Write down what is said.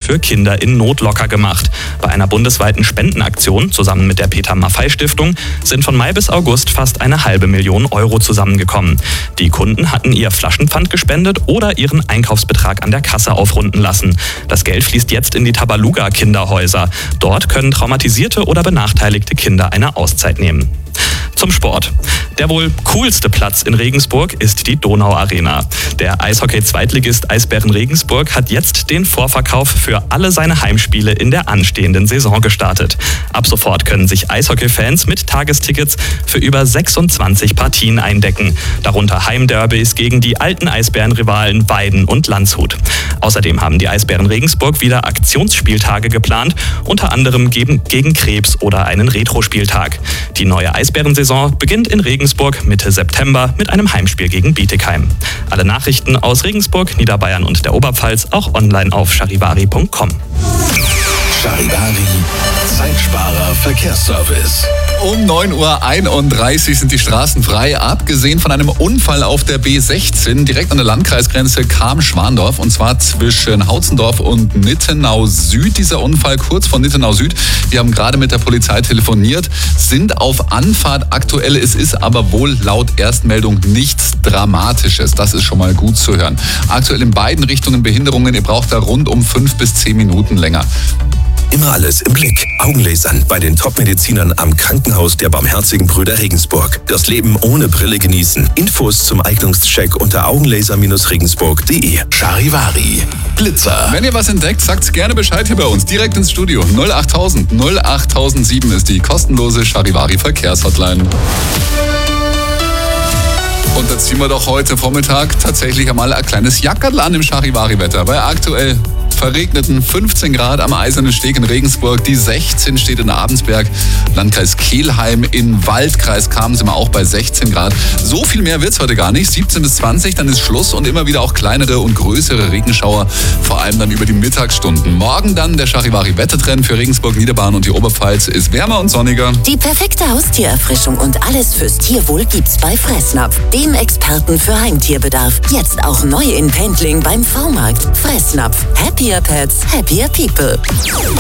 für Kinder in Not locker gemacht. Bei einer bundesweiten Spendenaktion zusammen mit der Peter-Maffay-Stiftung sind von Mai bis August fast 500.000 Euro zusammengekommen. Die Kunden hatten ihr Flaschenpfand gespendet oder ihren Einkaufsbetrag an der Kasse aufrunden lassen. Das Geld fließt jetzt in die Tabaluga-Kinderhäuser. Dort können traumatisierte oder benachteiligte Kinder eine Auszeit nehmen. Zum Sport. Der wohl coolste Platz in Regensburg ist die Donau-Arena. Der Eishockey-Zweitligist Eisbären Regensburg hat jetzt den Vorverkauf für alle seine Heimspiele in der anstehenden Saison gestartet. Ab sofort können sich Eishockey-Fans mit Tagestickets für über 26 Partien eindecken. Darunter Heimderbys gegen die alten Eisbären-Rivalen Weiden und Landshut. Außerdem haben die Eisbären Regensburg wieder Aktionsspieltage geplant, unter anderem gegen Krebs oder einen Retro-Spieltag. Die neue Eisbärensaison beginnt in Regensburg Mitte September mit einem Heimspiel gegen Bietigheim. Alle Nachrichten aus Regensburg, Niederbayern und der Oberpfalz auch online auf charivari.com. Charivari, Zeitsparer Verkehrsservice. Um 9:31 Uhr sind die Straßen frei, abgesehen von einem Unfall auf der B16 direkt an der Landkreisgrenze Cham-Schwandorf, und zwar zwischen Hautzendorf und Nittenau Süd. Dieser Unfall kurz vor Nittenau Süd. Wir haben gerade mit der Polizei telefoniert, sind auf Anfahrt aktuell. Es ist aber wohl laut Erstmeldung nichts Dramatisches. Das ist schon mal gut zu hören. Aktuell in beiden Richtungen Behinderungen. Ihr braucht da rund um 5 bis 10 Minuten länger. Immer alles im Blick. Augenlasern bei den Top-Medizinern am Krankenhaus der Barmherzigen Brüder Regensburg. Das Leben ohne Brille genießen. Infos zum Eignungscheck unter augenlaser-regensburg.de. Charivari. Blitzer. Wenn ihr was entdeckt, sagt gerne Bescheid hier bei uns. Direkt ins Studio. 08000 08007 ist die kostenlose Charivari Verkehrshotline. Und da ziehen wir doch heute Vormittag tatsächlich einmal ein kleines Jackerl an im Charivari-Wetter. Bei aktuell verregneten 15 Grad am Eisernen Steg in Regensburg. Die 16 steht in Abensberg, Landkreis Kelheim. In Waldkreis Cham sind wir auch bei 16 Grad. So viel mehr wird's heute gar nicht. 17 bis 20, dann ist Schluss und immer wieder auch kleinere und größere Regenschauer, vor allem dann über die Mittagsstunden. Morgen dann der Charivari-Wettertrend für Regensburg, Niederbayern und die Oberpfalz ist wärmer und sonniger. Die perfekte Haustiererfrischung und alles fürs Tierwohl gibt's bei Fressnapf, dem Experten für Heimtierbedarf. Jetzt auch neu in Pendling beim V-Markt. Fressnapf. Happier Pets, happier people.